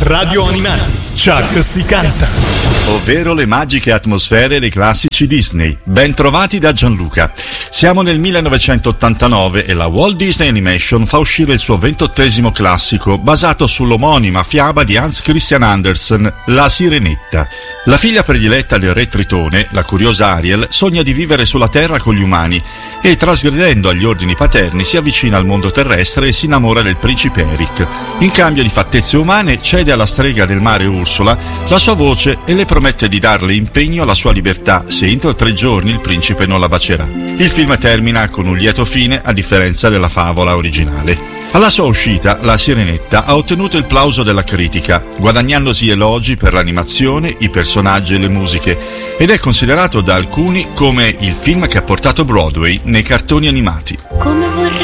Radio Animati, Chuck si canta. Ovvero le magiche atmosfere dei classici Disney. Ben trovati da Gianluca. Siamo nel 1989 e la Walt Disney Animation fa uscire il suo 28esimo classico, basato sull'omonima fiaba di Hans Christian Andersen, La Sirenetta. La figlia prediletta del re Tritone, la curiosa Ariel, sogna di vivere sulla terra con gli umani e, trasgredendo agli ordini paterni, si avvicina al mondo terrestre e si innamora del principe Eric. In cambio di fattezze umane, cede alla strega del mare Ursula la sua voce e le promette di darle impegno alla sua libertà se entro 3 giorni il principe non la bacerà. Il film termina con un lieto fine, a differenza della favola originale. Alla sua uscita, La Sirenetta ha ottenuto il plauso della critica, guadagnandosi elogi per l'animazione, i personaggi e le musiche, ed è considerato da alcuni come il film che ha portato Broadway nei cartoni animati.